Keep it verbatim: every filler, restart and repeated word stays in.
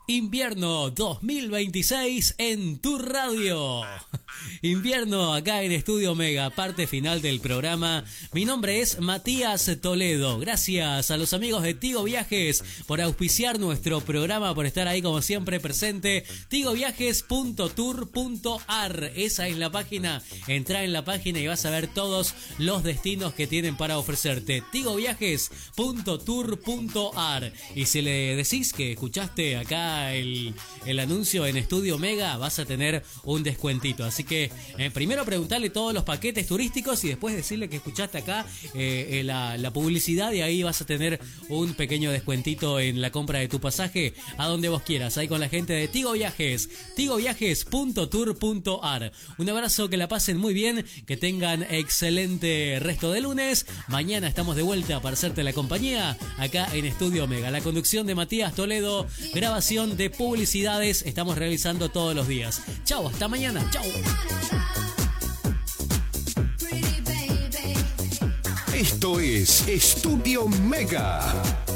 Invierno dos mil veintiséis en tu radio. Invierno acá en Estudio Mega, parte final del programa. Mi nombre es Matías Toledo. Gracias a los amigos de Tigo Viajes por auspiciar nuestro programa, por estar ahí como siempre presente. tigo viajes punto tour punto ar, esa es la página. Entrá en la página y vas a ver todos los destinos que tienen para ofrecerte. tigo viajes punto tour punto ar. Y si le decís que escuchaste acá el, el anuncio en Estudio Mega, vas a tener un descuentito. Así que eh, primero preguntarle todos los paquetes turísticos y después decirle que escuchaste acá eh, eh, la, la publicidad, y ahí vas a tener un pequeño descuentito en la compra de tu pasaje a donde vos quieras, ahí con la gente de Tigo Viajes. tigo viajes punto tour punto ar. Un abrazo, que la pasen muy bien, que tengan excelente resto de lunes. Mañana estamos de vuelta para hacerte la compañía acá en Estudio Mega. La conducción de Matías Toledo, grabación de publicidades, estamos realizando todos los días. Chau, hasta mañana. Chau. Esto es Estudio Mega.